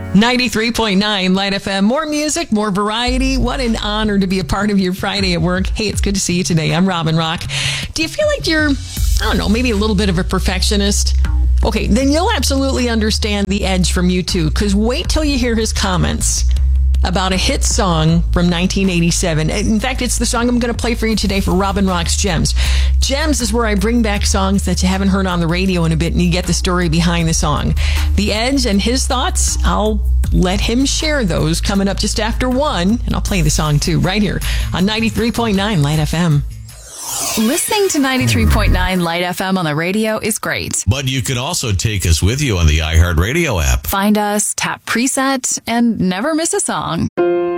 93.9 Light FM. More music, more variety. What an honor to be a part of your Friday at work. Hey, it's good to see you today. I'm Robin Rock. Do you feel like you're, I don't know, maybe a little bit of a perfectionist? Okay, then you'll absolutely understand The Edge from U2, because wait till you hear his comments about a hit song from 1987. In fact, it's the song I'm going to play for you today for Robin Rock's Gems. Gems is where I bring back songs that you haven't heard on the radio in a bit, and you get the story behind the song. The Edge and his thoughts, I'll let him share those coming up just after 1, and I'll play the song too, right here on 93.9 Light FM. Listening to 93.9 Light FM on the radio is great. But you can also take us with you on the iHeartRadio app. Find us, tap preset, and never miss a song.